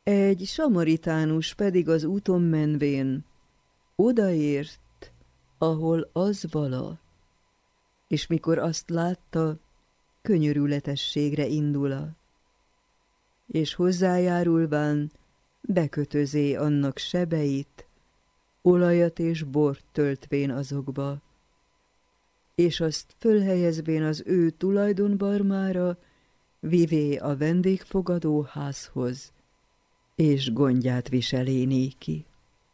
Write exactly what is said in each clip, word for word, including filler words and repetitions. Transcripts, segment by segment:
Egy samaritánus pedig az úton menvén odaért, ahol az vala, és mikor azt látta, könyörületességre indula, és hozzájárulván bekötözé annak sebeit, olajat és bort töltvén azokba, és azt fölhelyezvén az ő tulajdonbarmára, vivé a vendégfogadó házhoz, és gondját viselé néki.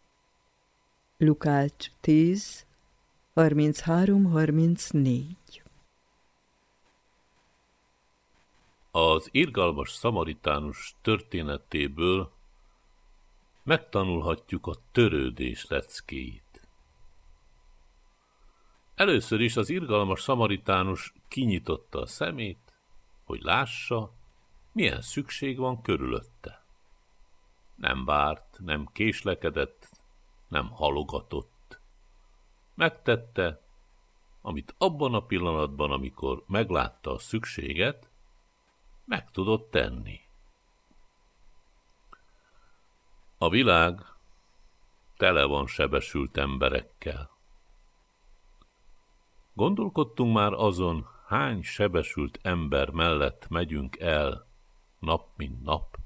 Lukács tíz, harminchárom harmincnégy. Az irgalmas szamaritánus történetéből megtanulhatjuk a törődés leckéit. Először is az irgalmas szamaritánus kinyitotta a szemét, hogy lássa, milyen szükség van körülötte. Nem várt, nem késlekedett, nem halogatott. Megtette, amit abban a pillanatban, amikor meglátta a szükséget, meg tudott tenni. A világ tele van sebesült emberekkel. Gondolkodtunk már azon, hány sebesült ember mellett megyünk el nap mint nap?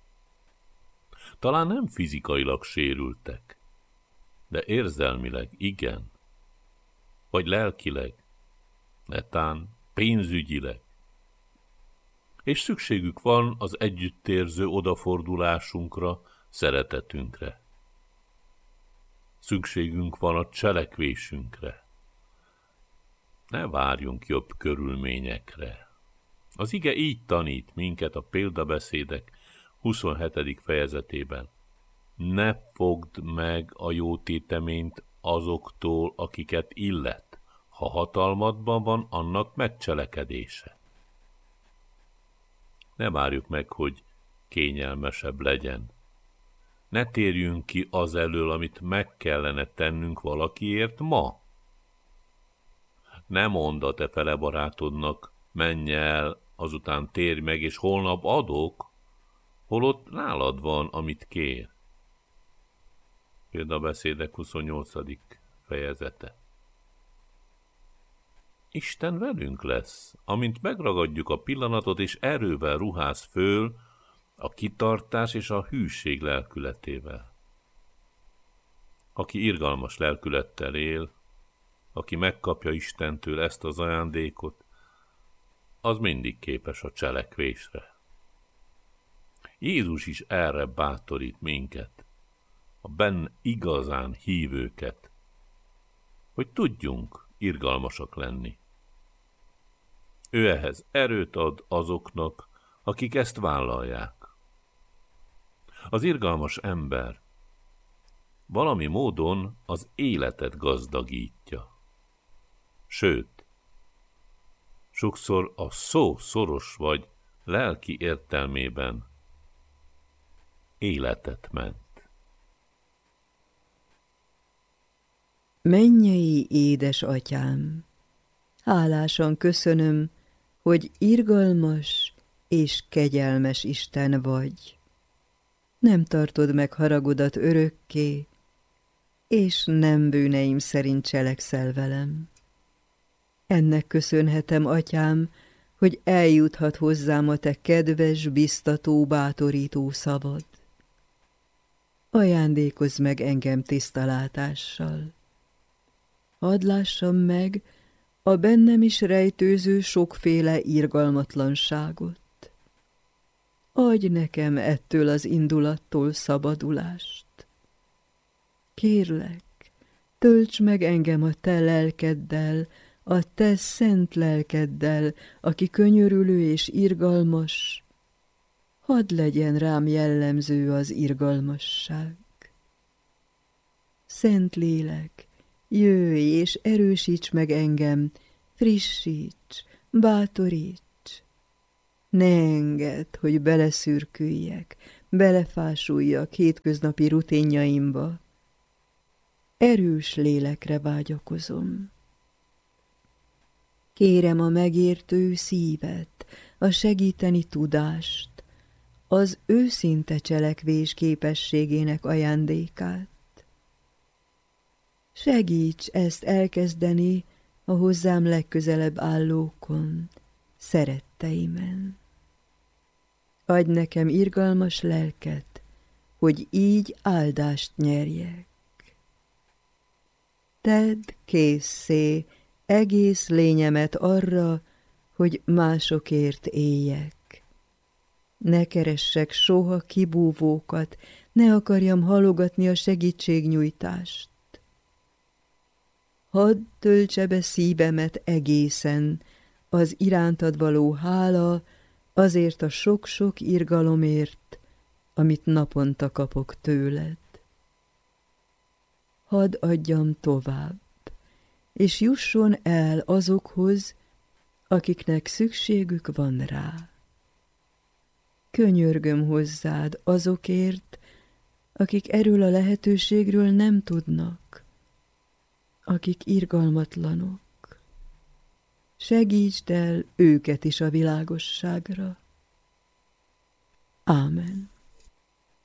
Talán nem fizikailag sérültek, de érzelmileg igen, vagy lelkileg, netán pénzügyileg. És szükségük van az együttérző odafordulásunkra, szeretetünkre. Szükségünk van a cselekvésünkre. Ne várjunk jobb körülményekre. Az ige így tanít minket a példabeszédek huszonhetedik fejezetében. Ne fogd meg a jó téteményt azoktól, akiket illet, ha hatalmadban van annak megcselekedése. Ne várjuk meg, hogy kényelmesebb legyen. Ne térjünk ki az elől, amit meg kellene tennünk valakiért ma. Ne mondd a te fele barátodnak, menj el, azután térj meg, és holnap adok, holott nálad van, amit kér. Példabeszédek huszonnyolcadik fejezete. Isten velünk lesz, amint megragadjuk a pillanatot, és erővel ruház föl a kitartás és a hűség lelkületével. Aki irgalmas lelkülettel él, aki megkapja Istentől ezt az ajándékot, az mindig képes a cselekvésre. Jézus is erre bátorít minket, a benne igazán hívőket, hogy tudjunk irgalmasak lenni. Ő ehhez erőt ad azoknak, akik ezt vállalják. Az irgalmas ember valami módon az életet gazdagítja. Sőt, sokszor a szó szoros vagy lelki értelmében életet ment. Mennyei édesatyám, hálásan köszönöm, hogy irgalmas és kegyelmes Isten vagy. Nem tartod meg haragodat örökké, és nem bűneim szerint cselekszel velem. Ennek köszönhetem, atyám, hogy eljuthat hozzám a te kedves, biztató, bátorító szavad. Ajándékozz meg engem tiszta látással. Hadd lássam meg a bennem is rejtőző sokféle irgalmatlanságot. Adj nekem ettől az indulattól szabadulást. Kérlek, tölts meg engem a te lelkeddel, a te szent lelkeddel, aki könyörülő és irgalmas. Hadd legyen rám jellemző az irgalmasság. Szent lélek, jöjj és erősíts meg engem, frissíts, bátoríts. Ne engedd, hogy beleszürküljek, belefásuljak hétköznapi rutinjaimba. Erős lélekre vágyakozom. Kérem a megértő szívet, a segíteni tudást, az őszinte cselekvés képességének ajándékát. Segíts ezt elkezdeni a hozzám legközelebb állókon, szeretteimen. Adj nekem irgalmas lelket, hogy így áldást nyerjek. Tedd késszé egész lényemet arra, hogy másokért éljek. Ne keressek soha kibúvókat, ne akarjam halogatni a segítségnyújtást. Hadd töltse be szívemet egészen az irántad való hála, azért a sok-sok irgalomért, amit naponta kapok tőled. Hadd adjam tovább, és jusson el azokhoz, akiknek szükségük van rá. Könyörgöm hozzád azokért, akik erről a lehetőségről nem tudnak, akik irgalmatlanok. Segítsd el őket is a világosságra. Ámen.